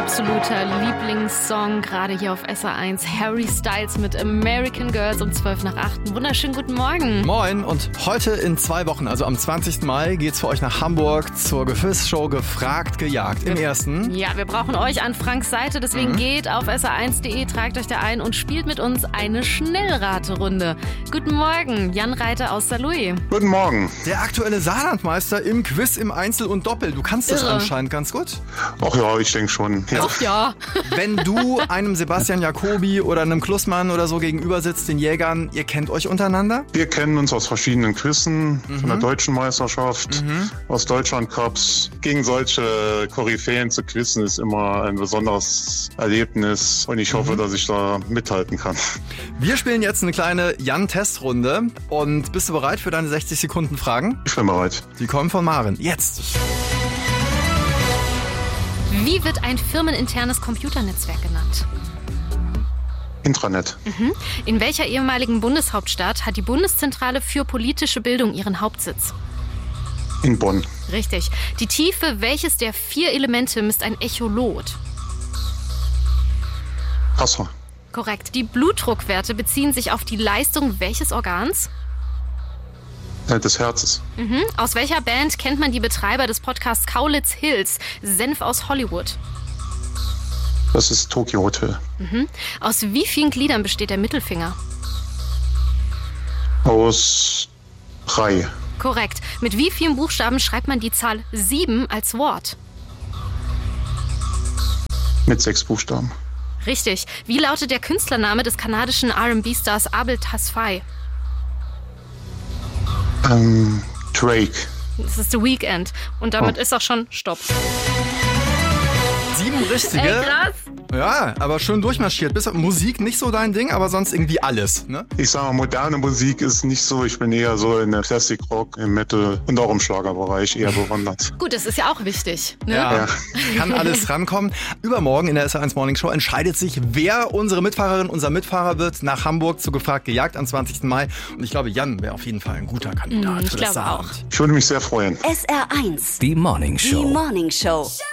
absoluter Lieblingssong, gerade hier auf SR1. Harry Styles mit American Girls um 7:55. Wunderschönen guten Morgen. Moin, und heute in 2 Wochen, also am 20. Mai, geht's für euch nach Hamburg zur Quizshow Gefragt, Gejagt. Im ersten. Ja, wir brauchen euch an Franks Seite, deswegen geht auf sr1.de, tragt euch da ein und spielt mit uns eine Schnellraterunde. Guten Morgen, Jan Reiter aus Saarlouis. Guten Morgen. Der aktuelle Saarlandmeister im Quiz im Einzel und Doppel. Du kannst das anscheinend ganz gut. Ach ja, ich denke schon. Ja. Ach ja. Wenn du einem Sebastian Jacobi oder einem Klussmann oder so gegenüber sitzt, den Jägern, ihr kennt euch untereinander? Wir kennen uns aus verschiedenen Quizzen, von der Deutschen Meisterschaft, aus Deutschland-Cups. Gegen solche Koryphäen zu quizzen ist immer ein besonderes Erlebnis und ich hoffe, dass ich da mithalten kann. Wir spielen jetzt eine kleine Jan-Testrunde und bist du bereit für deine 60 Sekunden Fragen? Ich bin bereit. Die kommen von Maren. Jetzt! Wie wird ein firmeninternes Computernetzwerk genannt? Intranet. In welcher ehemaligen Bundeshauptstadt hat die Bundeszentrale für politische Bildung ihren Hauptsitz? In Bonn. Richtig. Die Tiefe welches der 4 Elemente misst ein Echolot? Wasser. Korrekt. Die Blutdruckwerte beziehen sich auf die Leistung welches Organs? Des Herzens. Aus welcher Band kennt man die Betreiber des Podcasts Kaulitz Hills, Senf aus Hollywood? Das ist Tokyo Hotel. Aus wie vielen Gliedern besteht der Mittelfinger? Aus 3. Korrekt. Mit wie vielen Buchstaben schreibt man die Zahl 7 als Wort? Mit 6 Buchstaben. Richtig. Wie lautet der Künstlername des kanadischen R&B-Stars Abel Tasfaye? Drake. Das ist The Weeknd. Und damit ist auch schon Stopp. 7 richtige. Ey, krass. Ja, aber schön durchmarschiert. Bis auf Musik nicht so dein Ding, aber sonst irgendwie alles, ne? Ich sage mal, moderne Musik ist nicht so. Ich bin eher so in der Classic Rock, im Metal und auch im Schlagerbereich eher bewandert. Gut, das ist ja auch wichtig. Ne? Ja, kann alles rankommen. Übermorgen in der SR1 Morning Show entscheidet sich, wer unsere Mitfahrerin, unser Mitfahrer wird nach Hamburg zu Gefragt Gejagt am 20. Mai. Und ich glaube, Jan wäre auf jeden Fall ein guter Kandidat Ich für glaube das auch. Saarland. Ich würde mich sehr freuen. SR1. Die Morning Show. Die Morning Show.